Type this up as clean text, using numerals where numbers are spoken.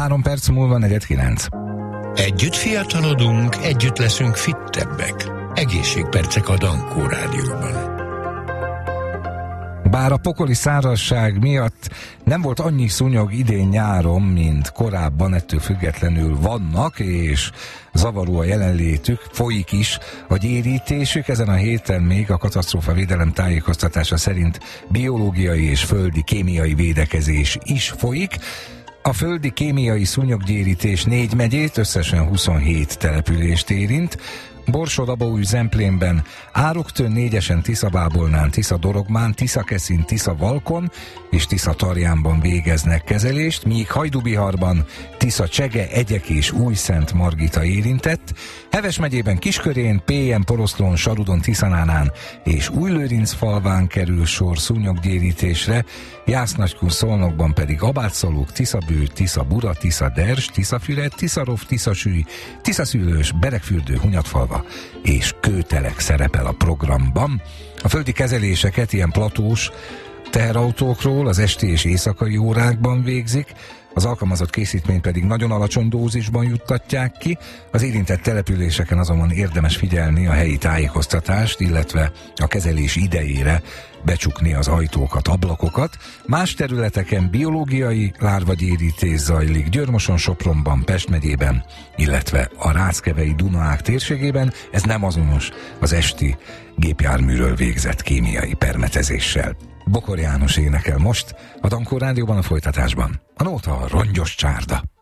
3 perc múlva 8:45. Együtt fiatalodunk, együtt leszünk fittebbek. Egészségpercek a Dankó Rádióban. Bár a pokoli szárazság miatt nem volt annyi szúnyog idén nyáron, mint korábban, ettől függetlenül vannak, és zavaró a jelenlétük, folyik is a gyérítésük. Ezen a héten még a katasztrófavédelem tájékoztatása szerint biológiai és földi kémiai védekezés is folyik. A földi kémiai szúnyoggyérítés 4 megyét, összesen 27 települést érint. Borsod-Abaúj Zemplénben, Áruktön, Négyesen, Tiszabábolnán, Tiszadorogmán, Tiszakeszin, Tiszavalkon és Tiszatarjánban végeznek kezelést, míg Hajdúbiharban, Tiszacsege, Egyek és Újszent-Margita érintett. Heves megyében Kiskörén, Pélyen, Poroszlón, Sarudon, Tiszanánán és Újlőrincfalván kerül sor szúnyoggyérítésre, Jász-Nagykun, Szolnokban pedig Abátszalók, Tiszabő, Tiszabura, Tiszaders, Tiszafüred, Tiszarov, Tiszasüly, Tiszaszülős, Beregfürdő, Hunyadfalva és Kőtelek szerepel a programban. A földi kezeléseket ilyen platós teherautókról az esti és éjszakai órákban végzik, az alkalmazott készítményt pedig nagyon alacsony dózisban juttatják ki. Az érintett településeken azonban érdemes figyelni a helyi tájékoztatást, illetve a kezelés idejére becsukni az ajtókat, ablakokat. Más területeken biológiai lárvagyérítés zajlik, Győrmoson, Sopronban, Pest megyében, illetve a Ráckevei Dunaák térségében. Ez nem azonos az esti gépjárműről végzett kémiai permetezéssel. Bokor János énekel most, a Dankó Rádióban, a folytatásban a nóta a Rongyos csárda.